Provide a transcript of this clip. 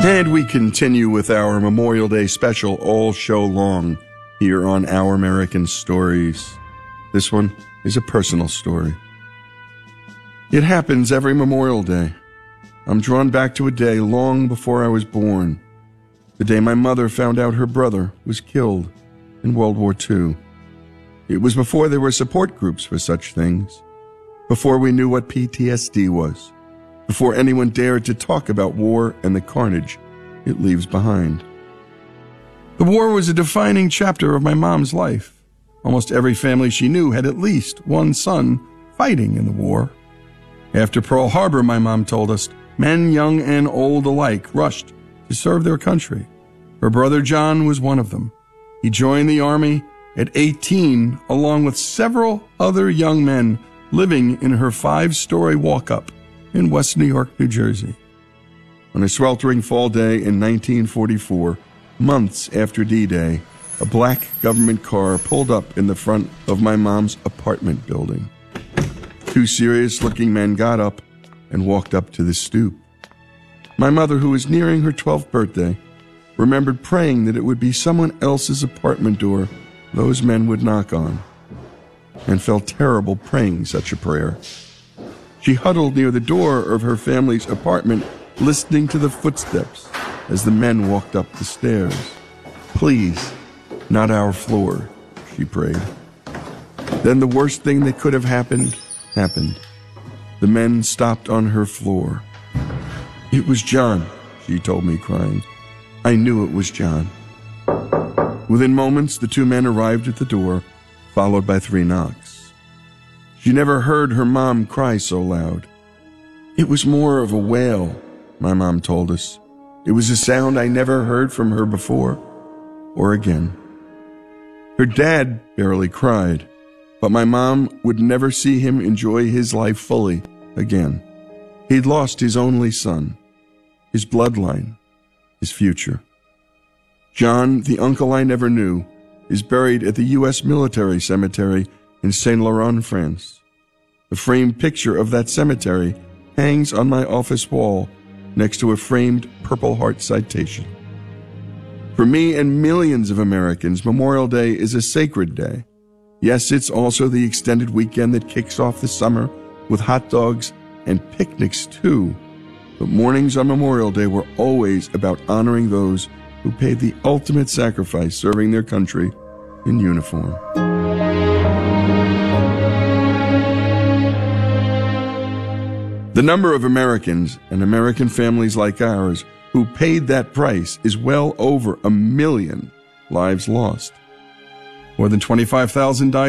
And we continue with our Memorial Day special all show long here on Our American Stories. This one is a personal story. It happens every Memorial Day. I'm drawn back to a day long before I was born, the day my mother found out her brother was killed in World War II. It was before there were support groups for such things, before we knew what PTSD was, before anyone dared to talk about war and the carnage it leaves behind. The war was a defining chapter of my mom's life. Almost every family she knew had at least one son fighting in the war. After Pearl Harbor, my mom told us, men young and old alike rushed to serve their country. Her brother John was one of them. He joined the Army at 18, along with several other young men living in her 5-story walk-up in West New York, New Jersey. On a sweltering fall day in 1944, months after D-Day, a black government car pulled up in the front of my mom's apartment building. 2 serious-looking men got up and walked up to the stoop. My mother, who was nearing her 12th birthday, remembered praying that it would be someone else's apartment door those men would knock on, and felt terrible praying such a prayer. She huddled near the door of her family's apartment, listening to the footsteps as the men walked up the stairs. Please, not our floor, she prayed. Then the worst thing that could have happened, happened. The men stopped on her floor. It was John, she told me, crying. I knew it was John. Within moments, the 2 men arrived at the door, followed by 3 knocks. She never heard her mom cry so loud. It was more of a wail, my mom told us. It was a sound I never heard from her before or again. Her dad barely cried, but my mom would never see him enjoy his life fully again. He'd lost his only son, his bloodline, his future. John, the uncle I never knew, is buried at the U.S. military cemetery in Saint Laurent, France. The framed picture of that cemetery hangs on my office wall next to a framed Purple Heart citation. For me and millions of Americans, Memorial Day is a sacred day. Yes, it's also the extended weekend that kicks off the summer with hot dogs and picnics too. But mornings on Memorial Day were always about honoring those who paid the ultimate sacrifice serving their country in uniform. The number of Americans and American families like ours who paid that price is well over 1 million lives lost. More than 25,000 died